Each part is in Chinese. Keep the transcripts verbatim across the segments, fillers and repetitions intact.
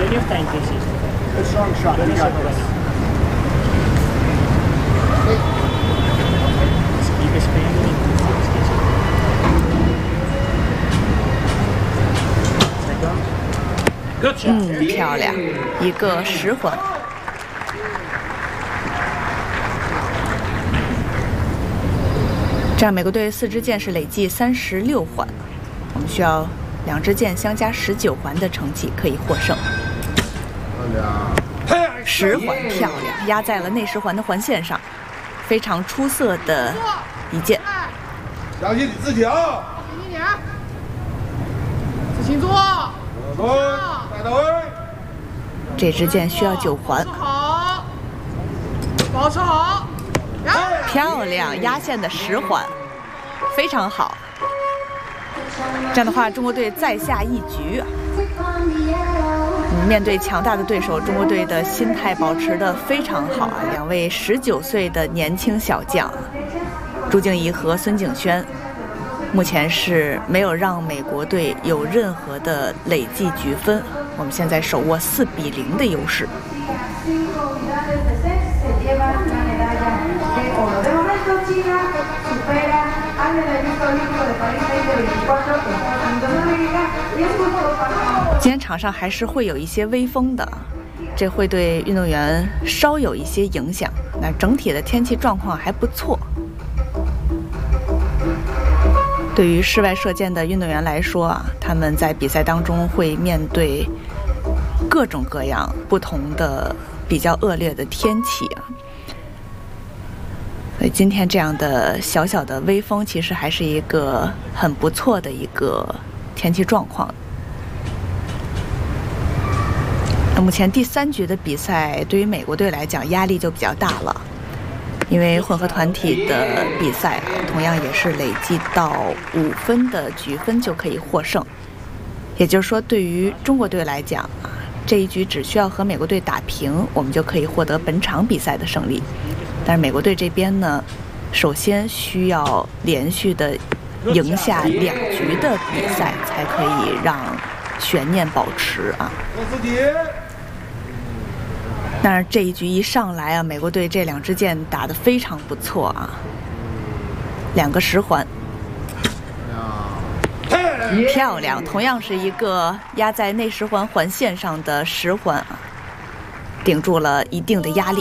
嗯，漂亮，一个十环。这样美国队四支箭是累计三十六环，我们需要两支箭相加十九环的成绩可以获胜。十环漂亮，压在了内十环的环线上，非常出色的一箭。 小心你自己啊！ 轻一点，自行坐。 带到位。 这支箭需要九环。 好，保持好。 漂亮，压线的十环，非常好。这样的话，中国队再下一局。面对强大的对手，中国队的心态保持得非常好啊！两位十九岁的年轻小将，朱静怡和孙景轩，目前是没有让美国队有任何的累计局分。我们现在手握四比零的优势。今天场上还是会有一些微风的，这会对运动员稍有一些影响。那整体的天气状况还不错。对于室外射箭的运动员来说啊，他们在比赛当中会面对各种各样不同的比较恶劣的天气啊。所以今天这样的小小的微风，其实还是一个很不错的一个天气状况。那目前第三局的比赛，对于美国队来讲压力就比较大了，因为混合团体的比赛啊，同样也是累计到五分的局分就可以获胜。也就是说，对于中国队来讲啊，这一局只需要和美国队打平，我们就可以获得本场比赛的胜利。但是美国队这边呢，首先需要连续的赢下两局的比赛，才可以让悬念保持啊。但是这一局一上来啊，美国队这两支箭打得非常不错啊，两个十环，漂亮，同样是一个压在内十环环线上的十环啊，顶住了一定的压力。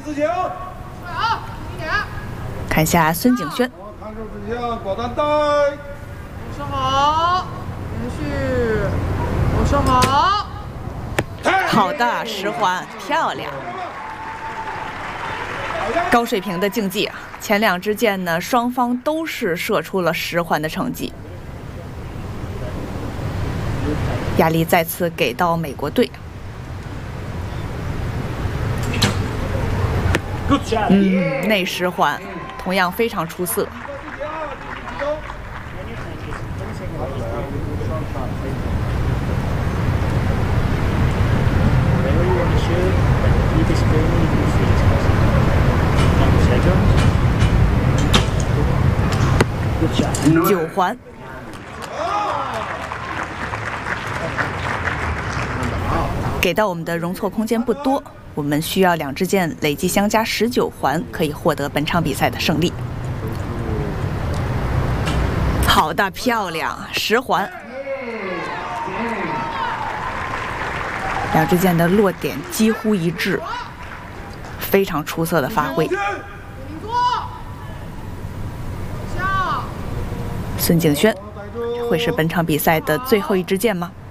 看一下孙景轩， 看手指向，保单带， 保持好，连续，保持好。 好的，十环，漂亮，高水平的竞技啊！前两支箭呢，双方都是射出了十环的成绩，压力再次给到美国队。嗯，内十环同样非常出色。九环，给到我们的容错空间不多，我们需要两支箭累计相加十九环，可以获得本场比赛的胜利。好的，漂亮，十环，两支箭的落点几乎一致，非常出色的发挥。孙景轩会是本场比赛的最后一支箭吗？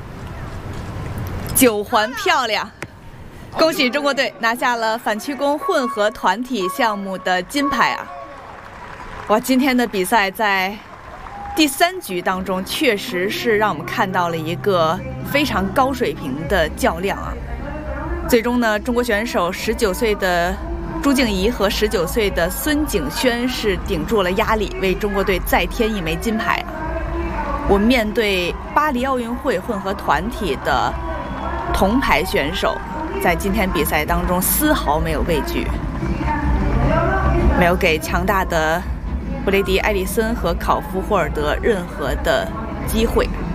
九环，漂亮！恭喜中国队拿下了反曲弓混合团体项目的金牌啊！哇，今天的比赛在第三局当中，确实是让我们看到了一个非常高水平的较量啊！最终呢，中国选手十九岁的朱静怡和十九岁的孙景轩是顶住了压力，为中国队再添一枚金牌。我们面对巴黎奥运会混合团体的铜牌选手，在今天比赛当中丝毫没有畏惧，没有给强大的布雷迪·埃里森和考夫·霍尔德任何的机会。